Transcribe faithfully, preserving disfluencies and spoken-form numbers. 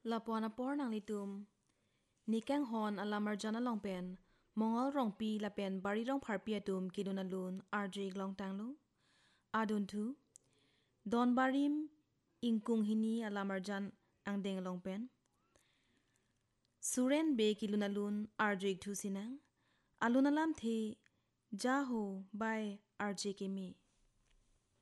ลาปวนาปอร์นางลิตุมนี่แกงฮอนอลามาร์จานาลองเป็นมองอลรองปีละเป็นบาริรองพาร์เปียตุมกิลุนาลุนอาร์จีกลองตังลุอาดุนทูดอนบาริมอิงกุงฮินีอลามาร์จันอังเดงลองเป็นสุเรนเบกิลุนาลุนอาร์จีกทูสินังอาลุนาลามเทจาโฮบายอาร์จีเกมี